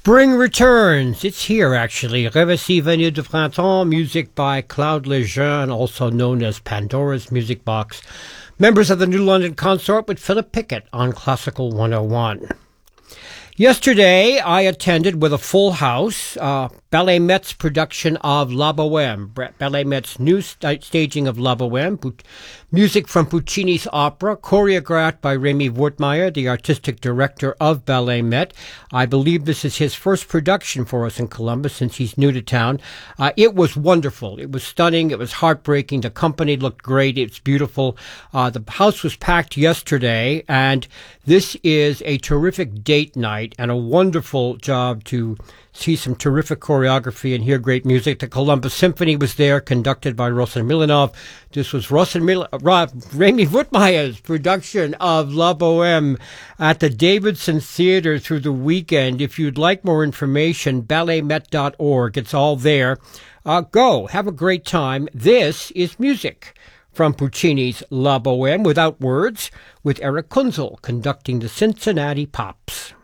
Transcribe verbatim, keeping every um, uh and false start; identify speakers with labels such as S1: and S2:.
S1: Spring returns. It's here, actually. Réveillez Venu de Printemps, music by Claude Lejeune, also known as Pandora's Music Box. Members of the New London Consort with Philip Pickett on Classical one oh one. Yesterday, I attended with a full house uh, Ballet Met's production of La Bohème, Ballet Met's new st- staging of La Bohème, Pu- music from Puccini's opera, choreographed by Rémy Wortmeyer, the artistic director of Ballet Met. I believe this is his first production for us in Columbus since he's new to town. Uh, it was wonderful. It was stunning. It was heartbreaking. The company looked great. It's beautiful. Uh, the house was packed yesterday, and this is a terrific date night and a wonderful job to see some terrific choreography and hear great music. The Columbus Symphony was there, conducted by Rosen Milanov. This was Rosen Mil- Ra- Rémy Wortmeyer's production of La Bohème at the Davidson Theater through the weekend. If you'd like more information, ballet met dot org. It's all there. Uh, go. Have a great time. This is music from Puccini's La Bohème without words, with Eric Kunzel conducting the Cincinnati Pops.